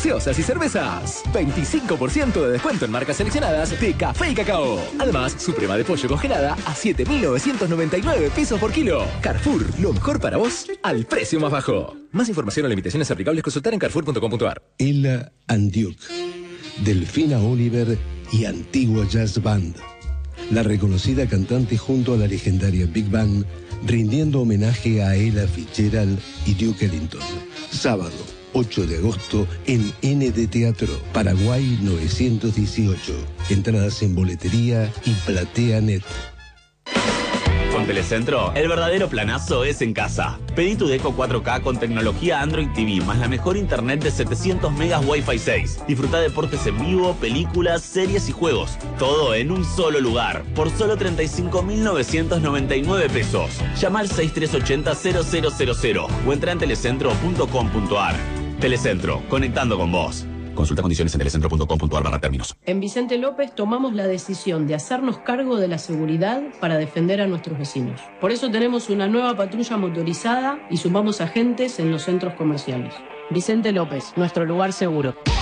gaseosas y cervezas. 25% de descuento en marcas seleccionadas de café y cacao. Además, suprema de pollo congelada a 7.999 pesos por kilo. Carrefour, lo mejor para vos al precio más bajo. Más información o limitaciones aplicables consultar en carrefour.com.ar. Ella and Duke, Delfina Oliver y Antigua Jazz Band. La reconocida cantante junto a la legendaria Big Band, rindiendo homenaje a Ella Fitzgerald y Duke Ellington. Sábado, 8 de agosto, en ND Teatro, Paraguay 918. Entradas en boletería y PlateaNet. Con Telecentro, el verdadero planazo es en casa. Pedí tu Deco 4K con tecnología Android TV, más la mejor internet de 700 megas Wi-Fi 6. Disfruta deportes en vivo, películas, series y juegos. Todo en un solo lugar, por solo 35.999 pesos. Llama al 6380-0000 o entra en telecentro.com.ar. Telecentro, conectando con vos. Consulta condiciones en telecentro.com.ar/términos. En Vicente López tomamos la decisión de hacernos cargo de la seguridad para defender a nuestros vecinos. Por eso tenemos una nueva patrulla motorizada y sumamos agentes en los centros comerciales. Vicente López, nuestro lugar seguro.